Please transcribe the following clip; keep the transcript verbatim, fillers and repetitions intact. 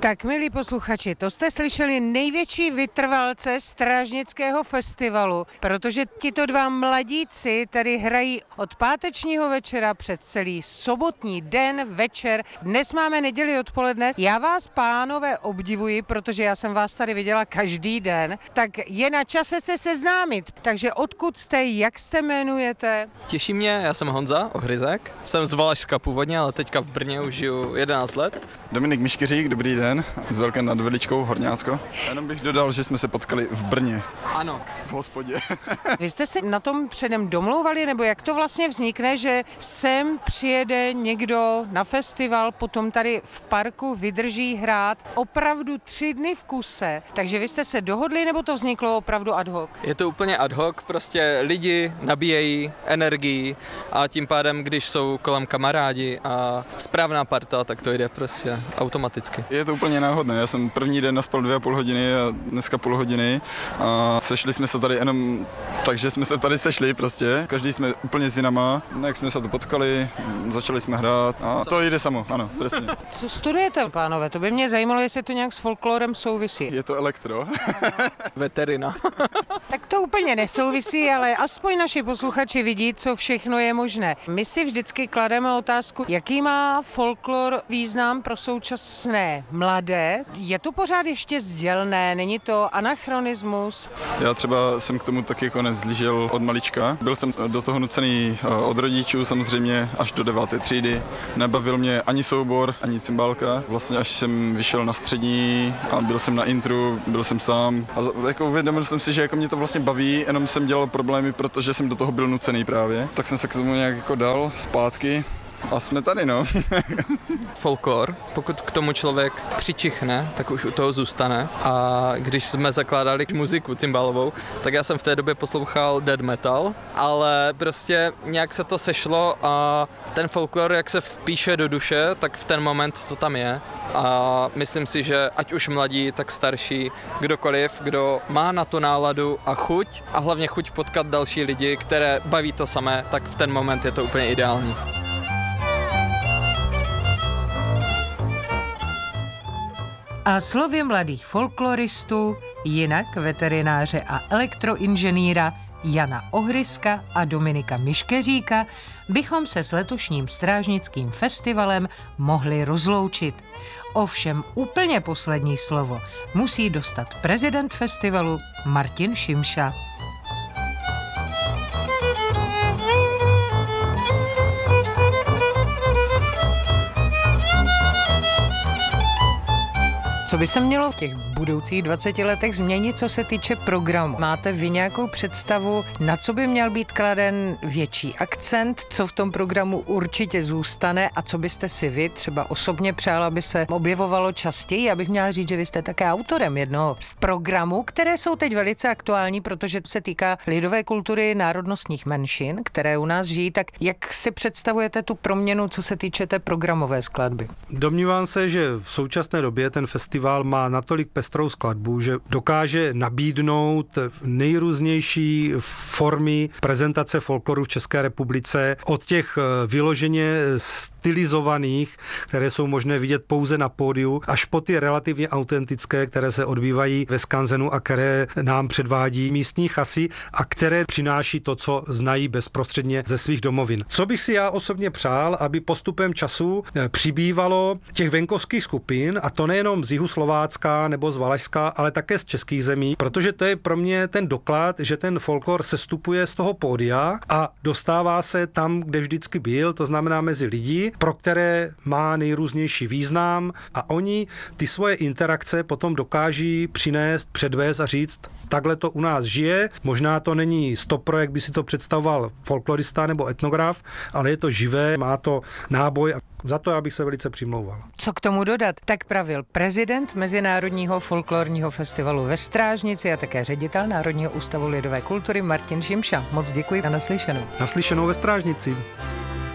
Tak, milí posluchači, to jste slyšeli největší vytrvalce strážnického festivalu, protože tito dva mladíci tady hrají od pátečního večera před celý sobotní den, večer. Dnes máme neděli odpoledne. Já vás, pánové, obdivuji, protože já jsem vás tady viděla každý den, tak je na čase se seznámit. Takže odkud jste, jak se jmenujete? Těší mě, já jsem Honza Ohryzek, jsem z Valašska původně, ale teďka v Brně už žiju jedenáct let. Dominik Miškeřík, dobrý den, s Velké nad Veličkou, Horňácko. Jenom bych dodal, že jsme se potkali v Brně. Ano. V hospodě. Vy jste se na tom předem domlouvali, nebo jak to vlastně vznikne, že sem přijede někdo na festival, potom tady v parku vydrží hrát opravdu tři dny v kuse. Takže vy jste se dohodli, nebo to vzniklo opravdu ad hoc? Je to úplně ad hoc, prostě lidi nabíjejí energii a tím pádem, když jsou kolem kamarádi a správná parta, tak to jde prostě automaticky. Je to úplně náhodné, já jsem první den naspal dvě a půl hodiny a dneska půl hodiny a sešli jsme se tady jenom, takže jsme se tady sešli prostě, každý jsme úplně s jinama, jak jsme se tu potkali, začali jsme hrát a to jde samo, ano, přesně. Co studujete, pánové? To by mě zajímalo, jestli to nějak s folklorem souvisí. Je to elektro. Veterina. Tak to úplně nesouvisí, ale aspoň naši posluchači vidí, co všechno je možné. My si vždycky klademe otázku, jaký má folklor význam pro současné mladé. Je to pořád ještě sdělné, není to anachronismus? Já třeba jsem k tomu taky jako nevzlížel od malička. Byl jsem do toho nucený od rodičů samozřejmě až do deváté třídy. Nebavil mě ani soubor, ani cymbálka. Vlastně až jsem vyšel na střední a byl jsem na intru, byl jsem sám. A jako uvědomil jsem si, že jako mě to vlastně baví, jenom jsem dělal problémy, protože jsem do toho byl nucený právě. Tak jsem se k tomu nějak jako dal zpátky. A jsme tady, no. Folklor, pokud k tomu člověk přičichne, tak už u toho zůstane. A když jsme zakládali muziku cymbálovou, tak já jsem v té době poslouchal death metal, ale prostě nějak se to sešlo a ten folklor, jak se vpíše do duše, tak v ten moment to tam je. A myslím si, že ať už mladí, tak starší, kdokoliv, kdo má na to náladu a chuť, a hlavně chuť potkat další lidi, které baví to samé, tak v ten moment je to úplně ideální. A slovy mladých folkloristů, jinak veterináře a elektroinženýra Jana Ohryzka a Dominika Miškeříka, bychom se s letošním strážnickým festivalem mohli rozloučit. Ovšem úplně poslední slovo musí dostat prezident festivalu Martin Šimša. Co by se mělo v těch budoucích dvaceti letech změnit, co se týče programu? Máte vy nějakou představu, na co by měl být kladen větší akcent, co v tom programu určitě zůstane a co byste si vy třeba osobně přála, aby se objevovalo častěji? Já bych měla říct, že vy jste také autorem jednoho z programů, které jsou teď velice aktuální, protože se týká lidové kultury národnostních menšin, které u nás žijí. Tak jak si představujete tu proměnu, co se týče té programové skladby? Domnívám se, že v současné době ten festival má natolik pestrou skladbu, že dokáže nabídnout nejrůznější formy prezentace folkloru v České republice, od těch vyloženě stylizovaných, které jsou možné vidět pouze na pódiu, až po ty relativně autentické, které se odbývají ve skanzenu a které nám předvádí místní chasy a které přináší to, co znají bezprostředně ze svých domovin. Co bych si já osobně přál, aby postupem času přibývalo těch venkovských skupin, a to nejenom z jihu Slovácka nebo z Valašska, ale také z českých zemí, protože to je pro mě ten doklad, že ten folklor sestupuje z toho pódia a dostává se tam, kde vždycky byl, to znamená mezi lidi, pro které má nejrůznější význam a oni ty svoje interakce potom dokáží přinést, předvést a říct, takhle to u nás žije, možná to není stop projekt, by si to představoval folklorista nebo etnograf, ale je to živé, má to náboj a za to já bych se velice přimlouval. Co k tomu dodat? Tak pravil prezident Mezinárodního folklorního festivalu ve Strážnici a také ředitel Národního ústavu lidové kultury Martin Šimša. Moc děkuji a naslyšenou. Naslyšenou ve Strážnici.